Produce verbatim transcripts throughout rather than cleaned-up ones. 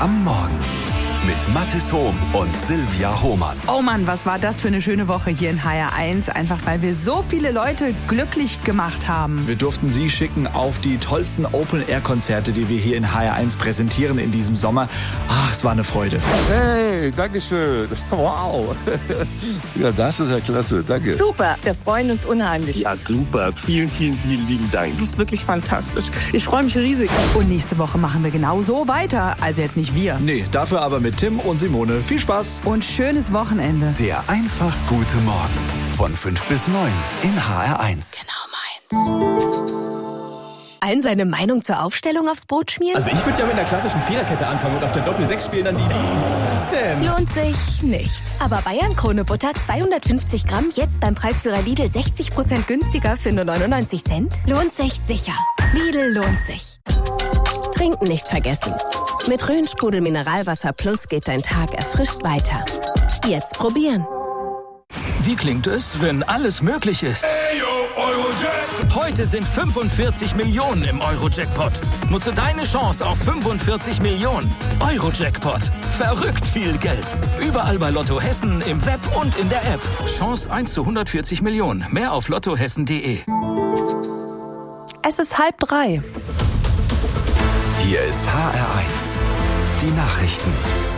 am Morgen mit Mathis Hohm und Silvia Hohmann. Oh Mann, was war das für eine schöne Woche hier in H R eins. Einfach weil wir so viele Leute glücklich gemacht haben. Wir durften Sie schicken auf die tollsten Open-Air-Konzerte, die wir hier in H R eins präsentieren in diesem Sommer. Ach, es war eine Freude. Hey, dankeschön. Wow. Ja, das ist ja klasse. Danke. Super, wir freuen uns unheimlich. Ja, super. Vielen, vielen, vielen lieben Dank. Das ist wirklich fantastisch. Ich freue mich riesig. Und nächste Woche machen wir genau so weiter. Also jetzt nicht wir. Nee, dafür aber mit Tim und Simone. Viel Spaß. Und schönes Wochenende. Der einfach gute Morgen. Von fünf bis neun in H R eins. Genau meins. Allen seine Meinung zur Aufstellung aufs Brot schmieren? Also ich würde ja mit einer klassischen Viererkette anfangen und auf der Doppel-sechs spielen dann die... Was denn? Lohnt sich nicht. Aber Bayern Krone Butter zweihundertfünfzig Gramm jetzt beim Preisführer Lidl sechzig Prozent günstiger für nur neunundneunzig Cent? Lohnt sich sicher. Lidl lohnt sich. Trinken nicht vergessen. Mit Rhön-Sprudel Mineralwasser Plus geht dein Tag erfrischt weiter. Jetzt probieren. Wie klingt es, wenn alles möglich ist? Heute sind fünfundvierzig Millionen im Euro-Jackpot. Nutze deine Chance auf fünfundvierzig Millionen. Euro-Jackpot. Verrückt viel Geld. Überall bei Lotto Hessen, im Web und in der App. Chance eins zu hundertvierzig Millionen. Mehr auf lottohessen punkt de. Es ist halb drei. Hier ist H R eins. Die Nachrichten.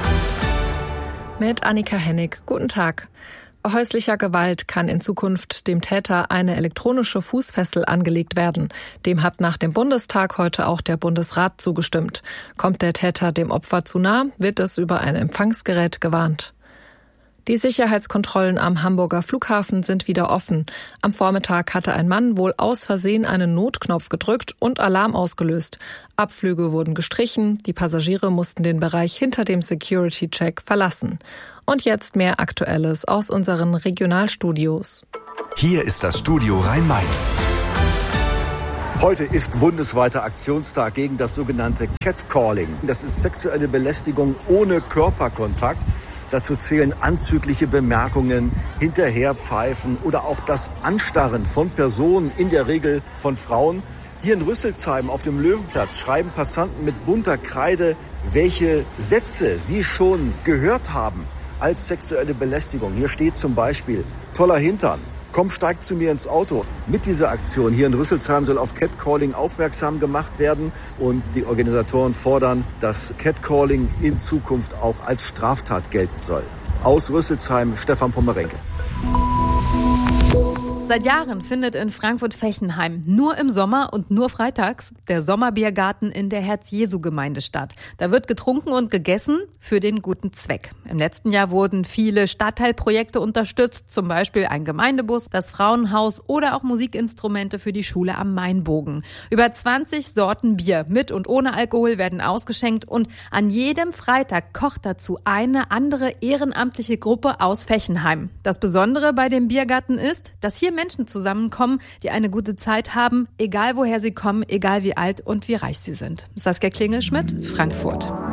Mit Annika Hennig. Guten Tag. Bei häuslicher Gewalt kann in Zukunft dem Täter eine elektronische Fußfessel angelegt werden. Dem hat nach dem Bundestag heute auch der Bundesrat zugestimmt. Kommt der Täter dem Opfer zu nah, wird es über ein Empfangsgerät gewarnt. Die Sicherheitskontrollen am Hamburger Flughafen sind wieder offen. Am Vormittag hatte ein Mann wohl aus Versehen einen Notknopf gedrückt und Alarm ausgelöst. Abflüge wurden gestrichen, die Passagiere mussten den Bereich hinter dem Security-Check verlassen. Und jetzt mehr Aktuelles aus unseren Regionalstudios. Hier ist das Studio Rhein-Main. Heute ist bundesweiter Aktionstag gegen das sogenannte Catcalling. Das ist sexuelle Belästigung ohne Körperkontakt. Dazu zählen anzügliche Bemerkungen, Hinterherpfeifen oder auch das Anstarren von Personen, in der Regel von Frauen. Hier in Rüsselsheim auf dem Löwenplatz schreiben Passanten mit bunter Kreide, welche Sätze sie schon gehört haben als sexuelle Belästigung. Hier steht zum Beispiel, toller Hintern, komm, steig zu mir ins Auto. Mit dieser Aktion hier in Rüsselsheim soll auf Catcalling aufmerksam gemacht werden und die Organisatoren fordern, dass Catcalling in Zukunft auch als Straftat gelten soll. Aus Rüsselsheim, Stefan Pommerenke. Seit Jahren findet in Frankfurt-Fechenheim nur im Sommer und nur freitags der Sommerbiergarten in der Herz-Jesu-Gemeinde statt. Da wird getrunken und gegessen für den guten Zweck. Im letzten Jahr wurden viele Stadtteilprojekte unterstützt, zum Beispiel ein Gemeindebus, das Frauenhaus oder auch Musikinstrumente für die Schule am Mainbogen. Über zwanzig Sorten Bier mit und ohne Alkohol werden ausgeschenkt und an jedem Freitag kocht dazu eine andere ehrenamtliche Gruppe aus Fechenheim. Das Besondere bei dem Biergarten ist, dass hier Menschen zusammenkommen, die eine gute Zeit haben, egal woher sie kommen, egal wie alt und wie reich sie sind. Saskia Klingelschmidt, Frankfurt. H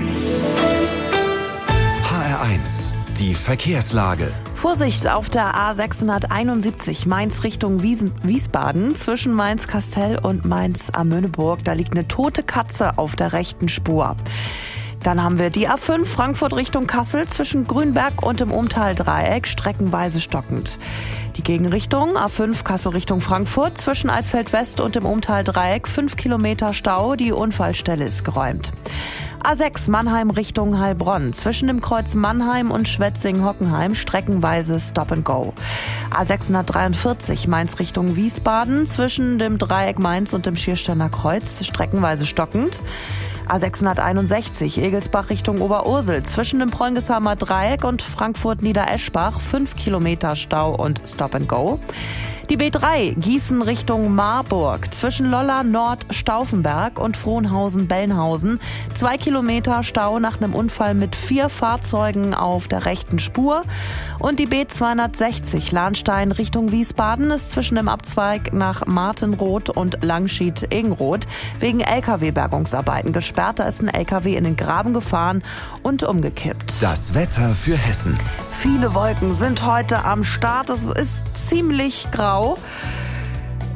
R eins, die Verkehrslage. Vorsicht auf der A sechshunderteinundsiebzig Mainz Richtung Wiesen, Wiesbaden zwischen Mainz-Kastel und Mainz-Amöneburg. Da liegt eine tote Katze auf der rechten Spur. Dann haben wir die A fünf Frankfurt Richtung Kassel zwischen Grünberg und dem Umtal-Dreieck streckenweise stockend. Die Gegenrichtung A fünf Kassel Richtung Frankfurt zwischen Eisfeld West und dem Umtal-Dreieck fünf Kilometer Stau. Die Unfallstelle ist geräumt. A sechs Mannheim Richtung Heilbronn zwischen dem Kreuz Mannheim und Schwetzing-Hockenheim streckenweise Stop and Go. A sechshundertdreiundvierzig Mainz Richtung Wiesbaden zwischen dem Dreieck Mainz und dem Schiersteiner Kreuz streckenweise stockend. A sechshunderteinundsechzig Egelsbach Richtung Oberursel zwischen dem Preungeshamer Dreieck und Frankfurt-Niedereschbach fünf Kilometer Stau und Stop and Go. Die B drei Gießen Richtung Marburg zwischen Lolla Nord Stauffenberg und Frohnhausen-Bellnhausen zwei Kilometer Stau nach einem Unfall mit vier Fahrzeugen auf der rechten Spur. Und die B zweihundertsechzig Lahnstein Richtung Wiesbaden ist zwischen dem Abzweig nach Martenroth und Langschied-Egenroth wegen L K W-Bergungsarbeiten gesperrt. Da ist ein L K W in den Graben gefahren und umgekippt. Das Wetter für Hessen. Viele Wolken sind heute am Start. Es ist ziemlich grau.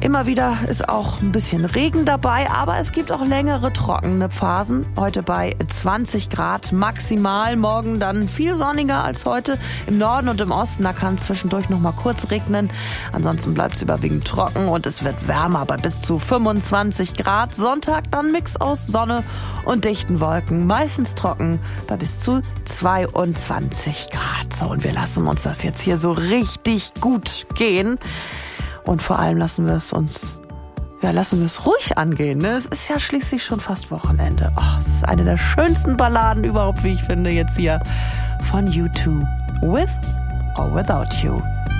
Immer wieder ist auch ein bisschen Regen dabei, aber es gibt auch längere trockene Phasen. Heute bei zwanzig Grad maximal, morgen dann viel sonniger als heute. Im Norden und im Osten, da kann es zwischendurch noch mal kurz regnen. Ansonsten bleibt es überwiegend trocken und es wird wärmer bei bis zu fünfundzwanzig Grad. Sonntag dann Mix aus Sonne und dichten Wolken, meistens trocken bei bis zu zweiundzwanzig Grad. So, und wir lassen uns das jetzt hier so richtig gut gehen. Und vor allem lassen wir es uns, ja, lassen wir es ruhig angehen. Ne? Es ist ja schließlich schon fast Wochenende. Oh, es ist eine der schönsten Balladen überhaupt, wie ich finde, jetzt hier von U zwei. With or Without You.